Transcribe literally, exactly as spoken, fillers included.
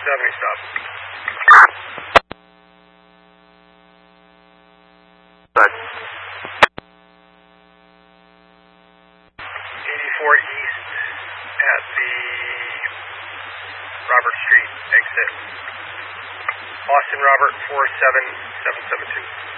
seventy, stop. Good. eighty-four east at the Robert Street exit. Austin Robert four seven seven seven two.